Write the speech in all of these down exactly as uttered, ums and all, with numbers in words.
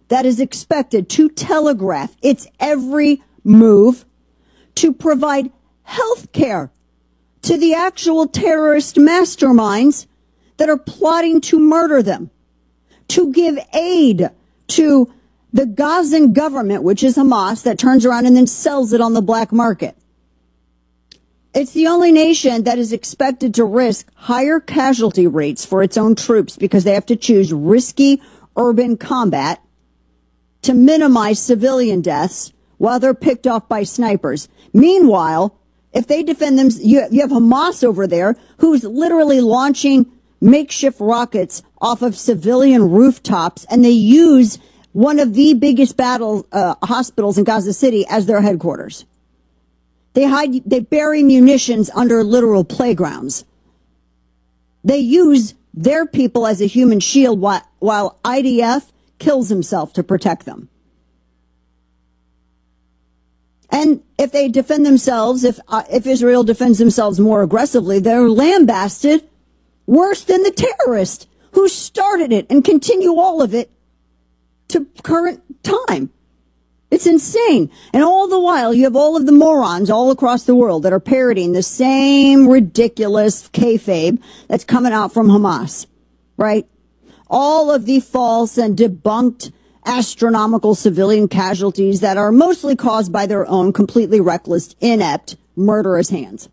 that is expected to telegraph its every move, to provide health care to the actual terrorist masterminds that are plotting to murder them, to give aid to the Gazan government, which is Hamas, that turns around and then sells it on the black market. It's the only nation that is expected to risk higher casualty rates for its own troops because they have to choose risky urban combat to minimize civilian deaths while they're picked off by snipers. Meanwhile, if they defend them, you, you have Hamas over there who's literally launching makeshift rockets off of civilian rooftops, and they use one of the biggest battle uh, hospitals in Gaza City as their headquarters. They hide, they bury munitions under literal playgrounds. They use their people as a human shield while, while I D F kills himself to protect them. And if they defend themselves, if uh, if Israel defends themselves more aggressively, they're lambasted worse than the terrorist who started it and continue all of it to current time. It's insane. And all the while, you have all of the morons all across the world that are parroting the same ridiculous kayfabe that's coming out from Hamas, right? All of the false and debunked astronomical civilian casualties that are mostly caused by their own completely reckless, inept, murderous hands.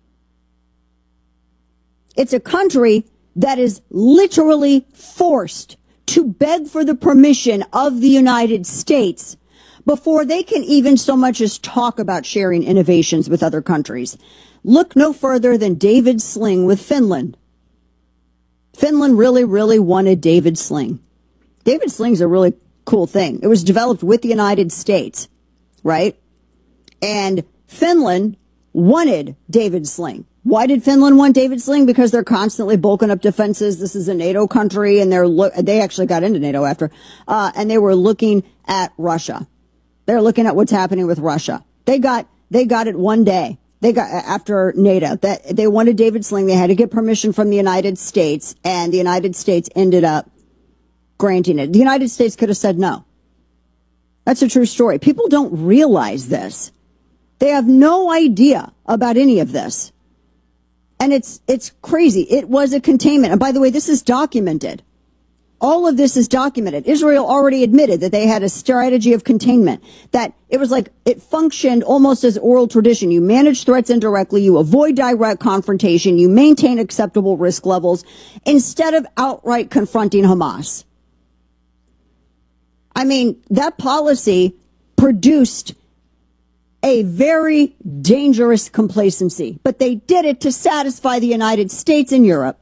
It's a country that is literally forced to beg for the permission of the United States before they can even so much as talk about sharing innovations with other countries. Look no further than David Sling with Finland. Finland really, really wanted David Sling. David Sling's a really cool thing. It was developed with the United States, right? And Finland wanted David Sling. Why did Finland want David Sling? Because they're constantly bulking up defenses. This is a NATO country, and they're lo- they actually got into NATO after, uh, and they were looking at Russia. They're looking at what's happening with Russia. They got they got it one day. They got after NATO that they wanted David Sling. They had to get permission from the United States, and the United States ended up granting it. The United States could have said no. That's a true story. People don't realize this. They have no idea about any of this. And it's it's crazy. It was a containment. And by the way, this is documented. All of this is documented. Israel already admitted that they had a strategy of containment, that it was like it functioned almost as oral tradition. You manage threats indirectly. You avoid direct confrontation. You maintain acceptable risk levels instead of outright confronting Hamas. I mean, that policy produced a very dangerous complacency, but they did it to satisfy the United States and Europe.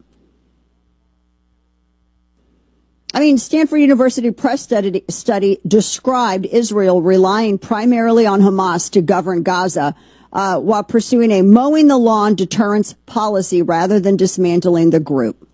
I mean, Stanford University press study, study described Israel relying primarily on Hamas to govern Gaza uh, while pursuing a mowing the lawn deterrence policy rather than dismantling the group.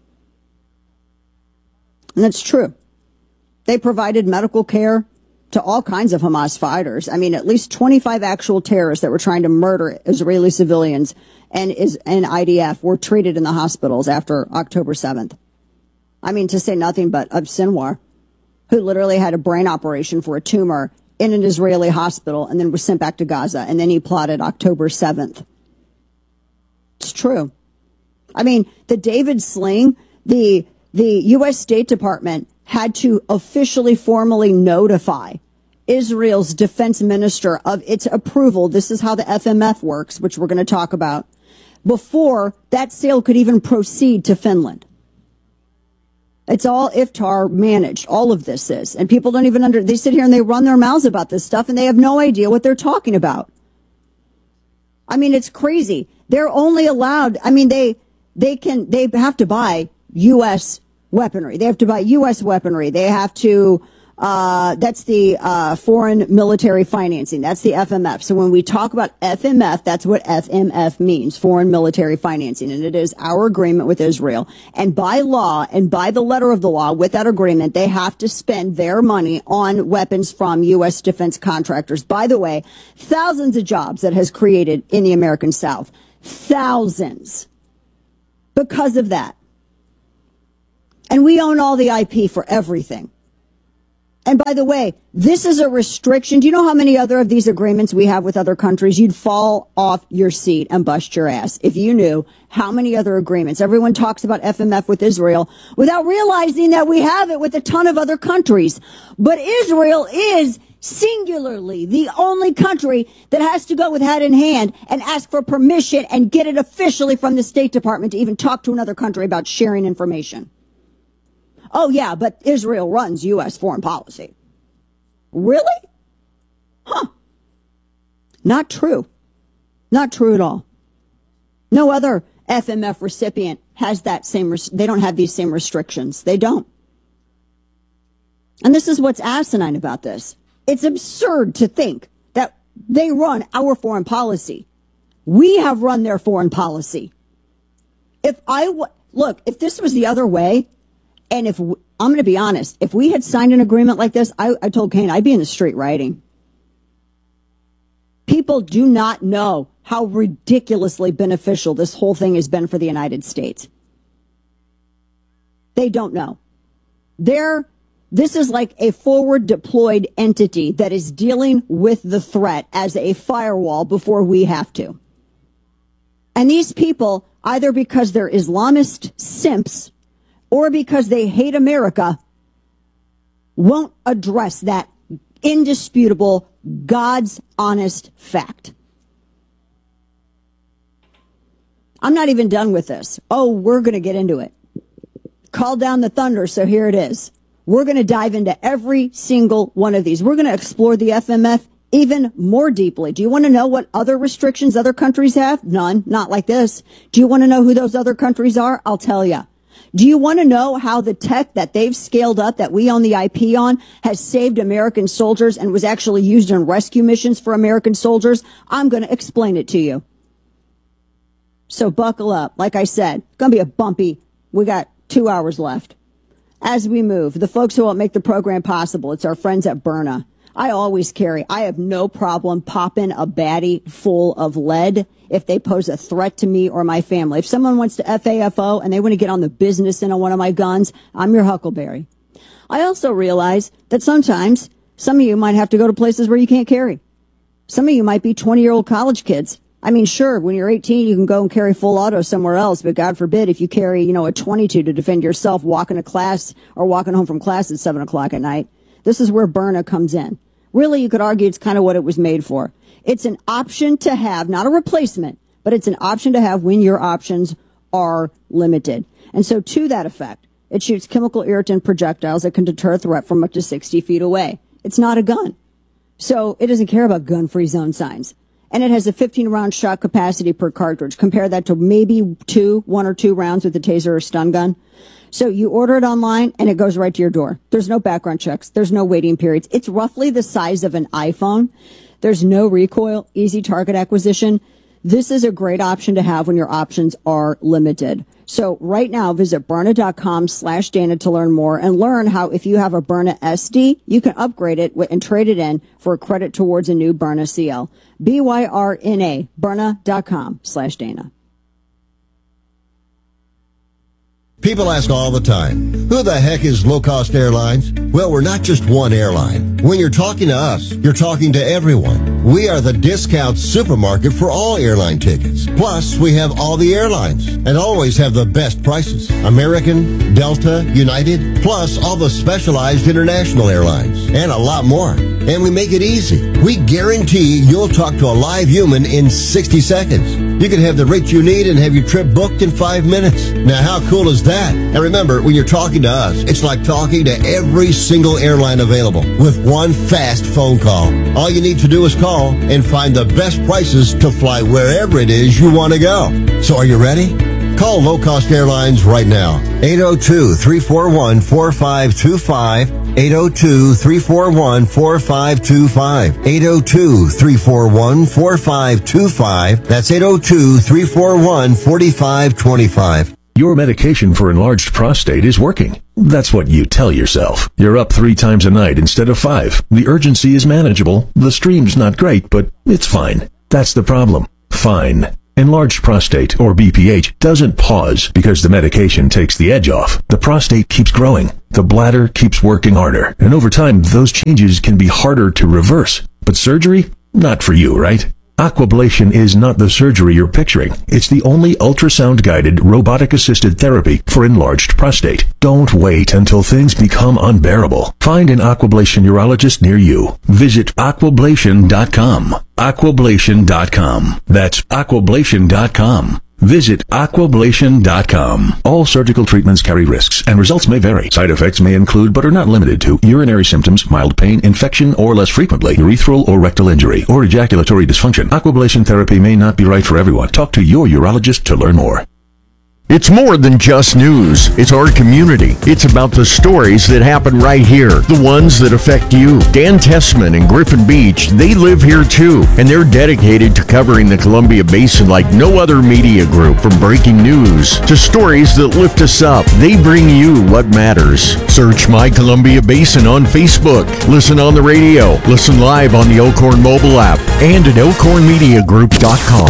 And that's true. They provided medical care to all kinds of Hamas fighters. I mean, at least twenty-five actual terrorists that were trying to murder Israeli civilians and, is, and I D F were treated in the hospitals after October seventh. I mean, to say nothing but of Sinwar, who literally had a brain operation for a tumor in an Israeli hospital and then was sent back to Gaza. And then he plotted October seventh. It's true. I mean, the David Sling, the, the U S State Department had to officially formally notify Israel's defense minister of its approval. This is how the F M F works, which we're going to talk about, before that sale could even proceed to Finland. It's all Iftar managed. All of this is. And people don't even under, they sit here and they run their mouths about this stuff and they have no idea what they're talking about. I mean, it's crazy. They're only allowed, I mean, they, they can, they have to buy U S weaponry. They have to buy U S weaponry. They have to, uh, that's the, uh, foreign military financing. That's the F M F. So when we talk about F M F, that's what F M F means, foreign military financing. And it is our agreement with Israel. And by law and by the letter of the law, with that agreement, they have to spend their money on weapons from U S defense contractors. By the way, thousands of jobs that has created in the American South. Thousands. Because of that. And we own all the I P for everything. And by the way, this is a restriction. Do you know how many other of these agreements we have with other countries? You'd fall off your seat and bust your ass if you knew how many other agreements. Everyone talks about F M F with Israel without realizing that we have it with a ton of other countries. But Israel is singularly the only country that has to go with hat in hand and ask for permission and get it officially from the State Department to even talk to another country about sharing information. Oh, yeah, but Israel runs U S foreign policy. Really? Huh. Not true. Not true at all. No other F M F recipient has that same, res- they don't have these same restrictions. They don't. And this is what's asinine about this. It's absurd to think that they run our foreign policy. We have run their foreign policy. If I, w- look, if this was the other way, and if, I'm going to be honest, if we had signed an agreement like this, I, I told Kane, I'd be in the street rioting. People do not know how ridiculously beneficial this whole thing has been for the United States. They don't know. They're, this is like a forward deployed entity that is dealing with the threat as a firewall before we have to. And these people, either because they're Islamist simps or because they hate America, won't address that indisputable, God's honest fact. I'm not even done with this. Oh, we're going to get into it. Call down the thunder, so here it is. We're going to dive into every single one of these. We're going to explore the F M F even more deeply. Do you want to know what other restrictions other countries have? None, not like this. Do you want to know who those other countries are? I'll tell you. Do you want to know how the tech that they've scaled up, that we own the I P on, has saved American soldiers and was actually used in rescue missions for American soldiers? I'm going to explain it to you. So buckle up. Like I said, it's going to be a bumpy. We got two hours left. As we move, the folks who help make the program possible, it's our friends at Byrna. I always carry, I have no problem popping a baddie full of lead if they pose a threat to me or my family. If someone wants to F A F O and they want to get on the business end of one of my guns, I'm your Huckleberry. I also realize that sometimes some of you might have to go to places where you can't carry. Some of you might be twenty-year-old college kids. I mean, sure, when you're eighteen, you can go and carry full auto somewhere else, but God forbid if you carry, you know, a twenty-two to defend yourself walking to class or walking home from class at seven o'clock at night. This is where Byrna comes in. Really, you could argue it's kind of what it was made for. It's an option to have, not a replacement, but it's an option to have when your options are limited. And so to that effect, it shoots chemical irritant projectiles that can deter a threat from up to sixty feet away. It's not a gun. So it doesn't care about gun-free zone signs. And it has a fifteen round shot capacity per cartridge. Compare that to maybe two, one or two rounds with the taser or stun gun. So you order it online and it goes right to your door. There's no background checks. There's no waiting periods. It's roughly the size of an iPhone. There's no recoil, easy target acquisition. This is a great option to have when your options are limited. So right now, visit Byrna.com slash Dana to learn more and learn how if you have a Byrna S D, you can upgrade it and trade it in for a credit towards a new Byrna C L. B Y R N A, Byrna.com slash Dana. People ask all the time, who the heck is Low Cost Airlines? Well, we're not just one airline. When you're talking to us, you're talking to everyone. We are the discount supermarket for all airline tickets. Plus, we have all the airlines and always have the best prices. American, Delta, United, plus all the specialized international airlines and a lot more. And we make it easy. We guarantee you'll talk to a live human in sixty seconds. You can have the rate you need and have your trip booked in five minutes. Now, how cool is that? And remember, when you're talking to us, it's like talking to every single airline available with one fast phone call. All you need to do is call and find the best prices to fly wherever it is you want to go. So are you ready? Call Low Cost Airlines right now. eight oh two, three four one, four five two five. eight oh two, three four one, four five two five. eight oh two, three four one, four five two five. That's eight oh two, three four one, four five two five. Your medication for enlarged prostate is working. That's what you tell yourself. You're up three times a night instead of five. The urgency is manageable. The stream's not great, but it's fine. That's the problem. Fine. Enlarged prostate, or B P H, doesn't pause because the medication takes the edge off. The prostate keeps growing. The bladder keeps working harder. And over time, those changes can be harder to reverse. But surgery? Not for you, right? Aquablation is not the surgery you're picturing. It's the only ultrasound-guided, robotic-assisted therapy for enlarged prostate. Don't wait until things become unbearable. Find an Aquablation urologist near you. Visit aquablation dot com. aquablation dot com. That's aquablation dot com. Visit aquablation dot com. All surgical treatments carry risks, and results may vary. Side effects may include, but are not limited to, urinary symptoms, mild pain, infection, or less frequently, urethral or rectal injury, or ejaculatory dysfunction. Aquablation therapy may not be right for everyone. Talk to your urologist to learn more. It's more than just news. It's our community. It's about the stories that happen right here, the ones that affect you. Dan Tessman and Griffin Beach, they live here too, and they're dedicated to covering the Columbia Basin like no other media group. From breaking news to stories that lift us up, they bring you what matters. Search My Columbia Basin on Facebook. Listen on the radio. Listen live on the Elkhorn mobile app and at elkhorn media group dot com.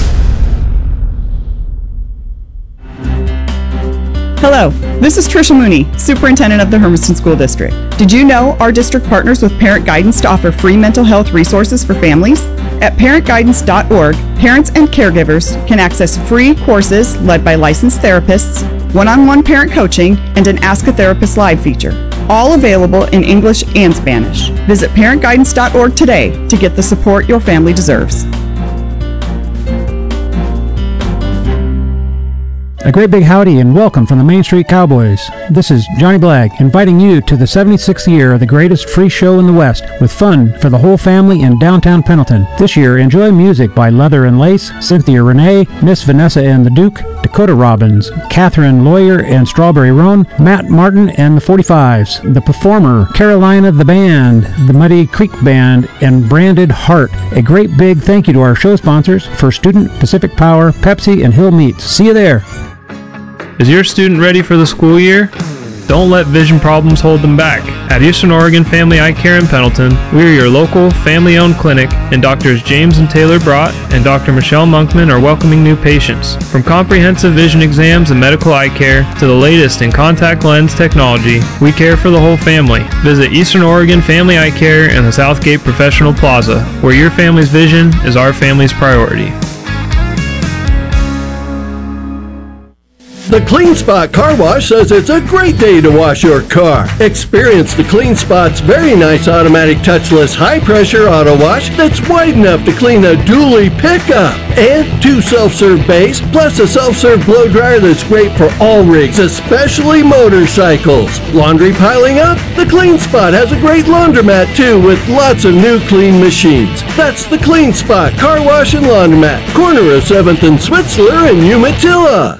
Hello, this is Tricia Mooney, Superintendent of the Hermiston School District. Did you know our district partners with Parent Guidance to offer free mental health resources for families? At parent guidance dot org, parents and caregivers can access free courses led by licensed therapists, one-on-one parent coaching, and an Ask a Therapist Live feature, all available in English and Spanish. Visit parent guidance dot org today to get the support your family deserves. A great big howdy and welcome from the Main Street Cowboys. This is Johnny Blagg inviting you to the seventy-sixth year of the greatest free show in the West with fun for the whole family in downtown Pendleton. This year, enjoy music by Leather and Lace, Cynthia Renee, Miss Vanessa and the Duke, Dakota Robbins, Catherine Lawyer and Strawberry Roan, Matt Martin and the forty-fives, The Performer, Carolina the Band, the Muddy Creek Band, and Branded Heart. A great big thank you to our show sponsors, First Student, Pacific Power, Pepsi, and Hill Meats. See you there. Is your student ready for the school year? Don't let vision problems hold them back. At Eastern Oregon Family Eye Care in Pendleton, we are your local, family-owned clinic, and Doctors James and Taylor Brott and Doctor Michelle Monkman are welcoming new patients. From comprehensive vision exams and medical eye care to the latest in contact lens technology, we care for the whole family. Visit Eastern Oregon Family Eye Care in the Southgate Professional Plaza, where your family's vision is our family's priority. The Clean Spot Car Wash says it's a great day to wash your car. Experience the Clean Spot's very nice automatic touchless high-pressure auto wash that's wide enough to clean a dually pickup. And two self-serve bays, plus a self-serve blow dryer that's great for all rigs, especially motorcycles. Laundry piling up? The Clean Spot has a great laundromat too with lots of new clean machines. That's the Clean Spot Car Wash and Laundromat, corner of seventh and Switzler in Umatilla.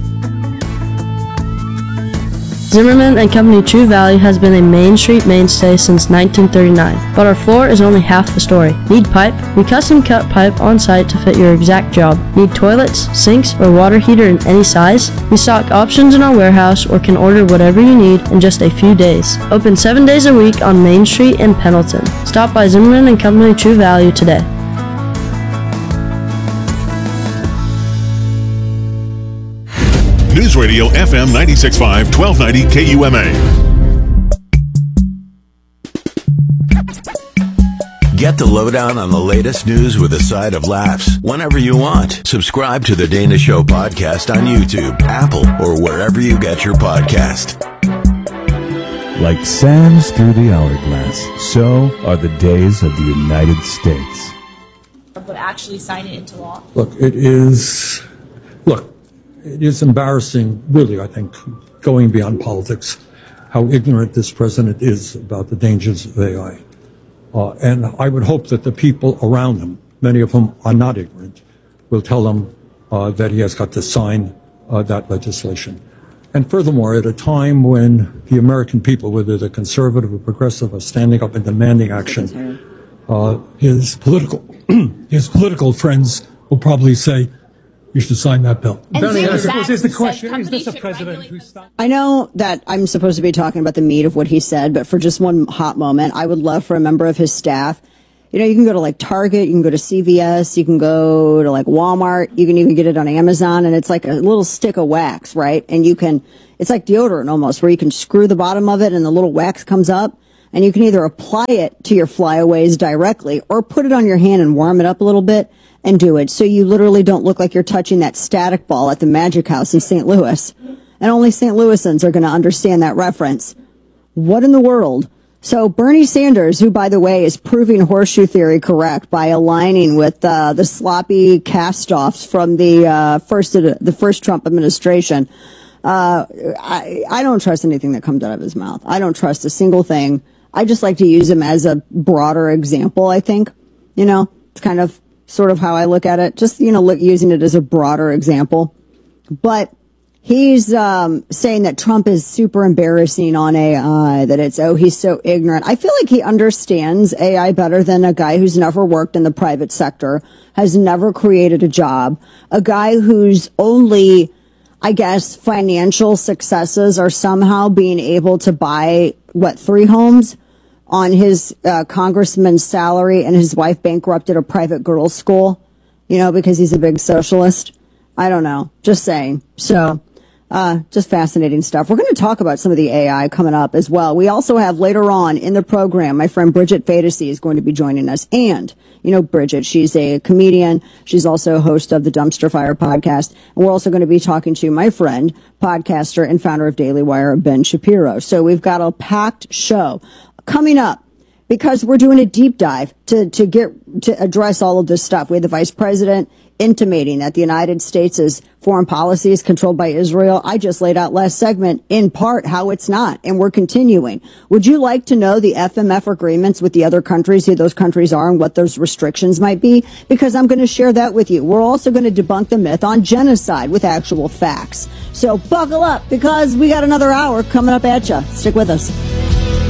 Zimmerman and Company True Value has been a Main Street mainstay since nineteen thirty-nine, but our floor is only half the story. Need pipe? We custom cut pipe on site to fit your exact job. Need toilets, sinks, or water heater in any size? We stock options in our warehouse or can order whatever you need in just a few days. Open seven days a week on Main Street in Pendleton. Stop by Zimmerman and Company True Value today. News Radio F M ninety-six point five, twelve ninety K U M A. Get the lowdown on the latest news with a side of laughs whenever you want. Subscribe to the Dana Show podcast on YouTube, Apple, or wherever you get your podcast. Like sands through the hourglass, so are the days of the United States. But actually sign it into law. Look, it is, look, it is embarrassing, really, I think, going beyond politics, how ignorant this president is about the dangers of A I. Uh, and I would hope that the people around him, many of whom are not ignorant, will tell him uh, that he has got to sign uh, that legislation. And furthermore, at a time when the American people, whether they're conservative or progressive, are standing up and demanding action, uh, his political his political friends will probably say, you should sign that bill. Benny, I suppose is the question, is this a president who stopped? I know that I'm supposed to be talking about the meat of what he said, but for just one hot moment, I would love for a member of his staff You know, you can go to like Target, you can go to C V S, you can go to like Walmart, you can even get it on Amazon, and it's like a little stick of wax, right? And you can, it's like deodorant almost, where you can screw the bottom of it and the little wax comes up, and you can either apply it to your flyaways directly or put it on your hand and warm it up a little bit and do it. So you literally don't look like you're touching that static ball at the Magic House in Saint Louis. And only Saint Louisans are going to understand that reference. What in the world? So Bernie Sanders, who, by the way, is proving horseshoe theory correct by aligning with uh, the sloppy cast-offs from the uh, first the first Trump administration, uh, I, I don't trust anything that comes out of his mouth. I don't trust a single thing. I just like to use him as a broader example, I think. You know, it's kind of sort of how I look at it. Just, you know, look, using it as a broader example. But he's um, saying that Trump is super embarrassing on A I, that it's, oh, he's so ignorant. I feel like he understands A I better than a guy who's never worked in the private sector, has never created a job, a guy whose only, I guess, financial successes are somehow being able to buy, what, three homes on his uh, congressman's salary, and his wife bankrupted a private girls' school, you know, because he's a big socialist. I don't know. Just saying. So, Uh, just fascinating stuff. We're going to talk about some of the A I coming up as well. We also have later on in the program, my friend Bridget Fadesy is going to be joining us. And, you know, Bridget, she's a comedian. She's also a host of the Dumpster Fire podcast. And we're also going to be talking to my friend, podcaster and founder of Daily Wire, Ben Shapiro. So we've got a packed show coming up, because we're doing a deep dive to, to get, to address all of this stuff. We had the vice president intimating that the United States' foreign policy is controlled by Israel. I just laid out last segment, in part, how it's not, and we're continuing. Would you like to know the F M F agreements with the other countries, who those countries are, and what those restrictions might be? Because I'm going to share that with you. We're also going to debunk the myth on genocide with actual facts. So buckle up, because we got another hour coming up at you. Stick with us.